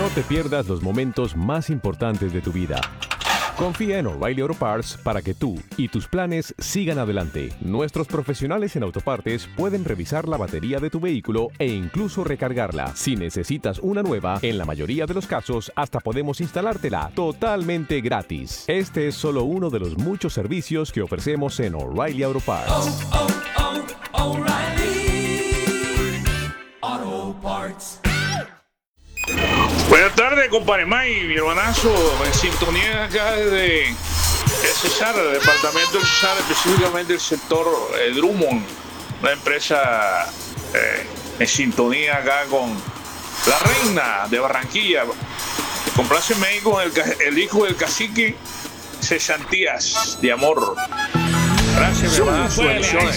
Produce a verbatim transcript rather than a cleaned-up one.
No te pierdas los momentos más importantes de tu vida. Confía en O'Reilly Auto Parts para que tú y tus planes sigan adelante. Nuestros profesionales en autopartes pueden revisar la batería de tu vehículo e incluso recargarla. Si necesitas una nueva, en la mayoría de los casos hasta podemos instalártela totalmente gratis. Este es solo uno de los muchos servicios que ofrecemos en O'Reilly Auto Parts. Oh, oh, oh, O'Reilly Auto Parts. Buenas tardes, compadre May, mi hermanazo, en sintonía acá desde el Cesar, el departamento del Cesar, específicamente el sector eh, Drummond, una empresa eh, en sintonía acá con la reina de Barranquilla. Compláceme ahí con el, el hijo del cacique, Cesantías de Amor. Gracias, mi hermanazo, bendiciones.